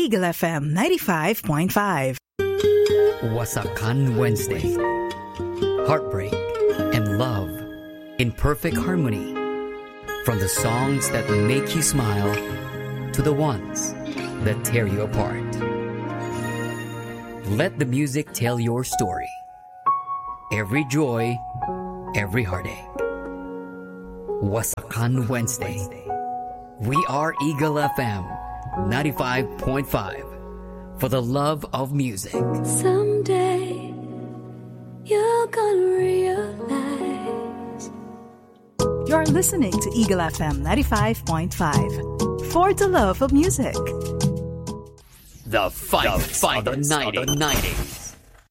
Eagle FM 95.5. Wasakan Wednesday. Heartbreak and love in perfect harmony. From the songs that make you smile to the ones that tear you apart. Let the music tell your story. Every joy, every heartache. Wasakan Wednesday. We are Eagle FM 95.5 for the love of music. Someday you're gonna realize. You're listening to Eagle FM 95.5 for the love of music. The fight of the 90s.